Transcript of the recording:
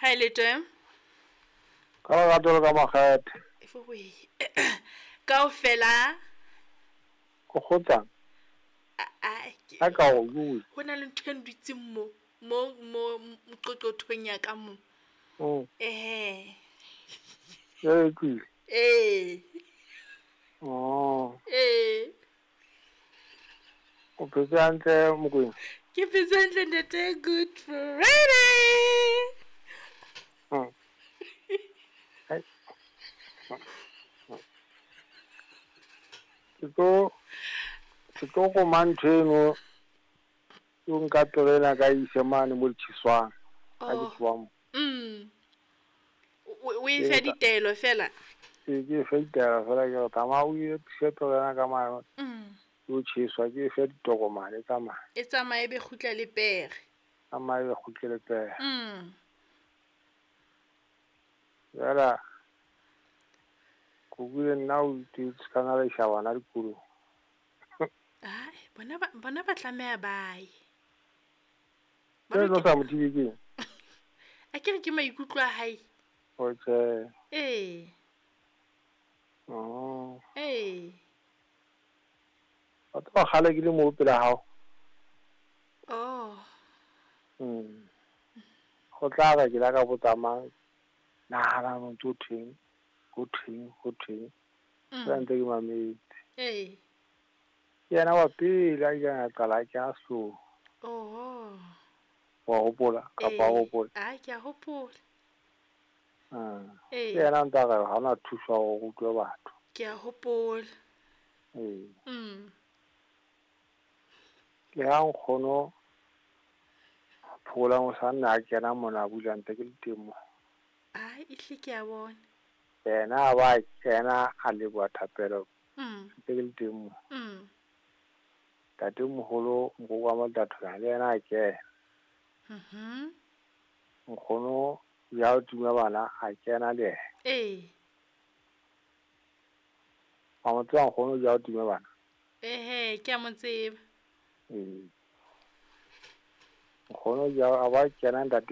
Hi Letem. Ka lerato le ka makgethe. We kaofela Go kgotsang a ka go bue. ho na le ntho e nditseng mo moqoqothong ya ka mo. E tlile. O phetse hantle Mokwena? Ke phetse hantle ntate. Good Friday. Ke tlo go ntho eno yo nka tolena ka ise mane mo Letšhiswana ka ke tswa mo. O e fe ditelo fela. Ke fe ditelo fela ke re tsamaya o ile tolena ka mane yo tšhiswa ke fe ditokomane tsa mane. E tsamaye be kgutla le pere. Tsamaye be kgutla le pere. Jala go bule nna o itse ka na le shabana dikolong. Bona ba tlameha bae. Ke no sa motibi ke. A ke re ke maikutlo a hae. Okay. Batho ba kgale ke le mo pela hao. Go tla ga ke la ka botsamang nagana motho go theng sa ntse ke mametse. Ke yena wa pele a ka qala ke a so. Wa gopola ka ba gopola. Ke a gopola. Ke yena ntse ga ona thusa go utlwa batho. Ke a gopola. Le ha nkgono phola mo sa nna a kena mona a bula ntse ke le teng mo. Ihle ke a bona. Yena ba kena a leboa thapelo ntse ke le teng mo. Tatemogolo nkoko wa Motathola le yena a kena. Nkgono ya o tuma bana a kena le ena. Wa mo tseba nkgono ya o tuma bana. Ke a mo tseba. Nkgono ya a ba kena ntate